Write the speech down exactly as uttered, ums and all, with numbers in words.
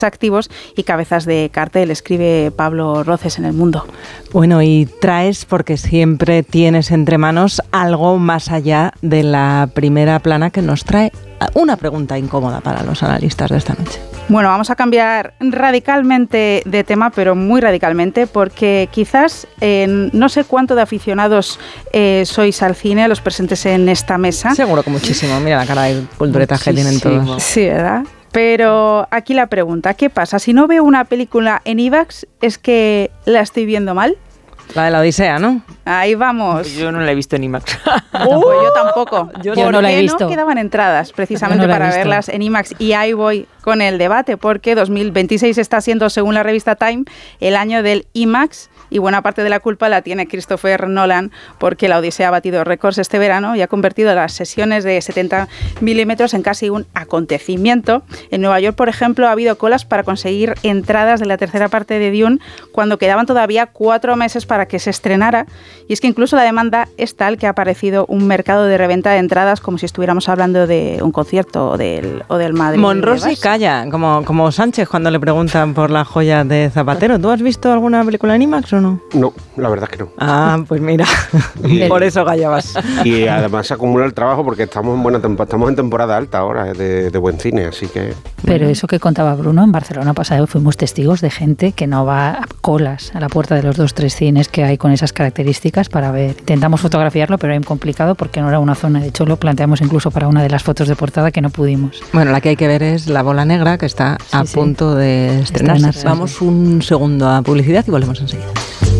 activos y cabezas de cartel, escribe Pablo Roces en El Mundo. Bueno, y traes, porque siempre tienes entre manos algo más allá de la primera plana que nos trae una pregunta incómoda para los analistas de esta noche. Bueno, vamos a cambiar radicalmente de tema, pero muy radicalmente, porque quizás eh, no sé cuánto de aficionados eh, sois al cine, los presentes en esta mesa. Seguro que muchísimo. Mira la cara de cultureta que tienen todos. Sí, ¿verdad? Pero aquí la pregunta, ¿qué pasa? Si no veo una película en IVAX, ¿es que la estoy viendo mal? La de la Odisea, ¿no? Ahí vamos. Yo no la he visto en IMAX. Uh, pues yo tampoco. Yo, yo no la he visto. No quedaban entradas precisamente no para verlas en IMAX. Y ahí voy con el debate, porque dos mil veintiséis está siendo, según la revista Time, el año del IMAX. Y buena parte de la culpa la tiene Christopher Nolan, porque la Odisea ha batido récords este verano y ha convertido las sesiones de setenta milímetros en casi un acontecimiento. En Nueva York, por ejemplo, ha habido colas para conseguir entradas de la tercera parte de Dune cuando quedaban todavía cuatro meses para que se estrenara. Y es que incluso la demanda es tal que ha aparecido un mercado de reventa de entradas como si estuviéramos hablando de un concierto o del, o del Madrid. Monros y calla, como, como Sánchez cuando le preguntan por la joya de Zapatero. ¿Tú has visto alguna película en IMAX o no? No, la verdad es que no. Ah, pues mira, y, por eso callabas. Y además se acumula el trabajo porque estamos en buena tempo- estamos en temporada alta ahora de, de buen cine, así que... Pero bueno. Eso que contaba Bruno, en Barcelona pasado fuimos testigos de gente que no va a colas a la puerta de los dos, tres cines que hay con esas características para ver. Intentamos fotografiarlo, pero era complicado porque no era una zona. De hecho, lo planteamos incluso para una de las fotos de portada que no pudimos. Bueno, la que hay que ver es La Bola Negra, que está sí, a sí. punto de estrenarse. Estrenarse. Vamos un segundo a publicidad y volvemos enseguida.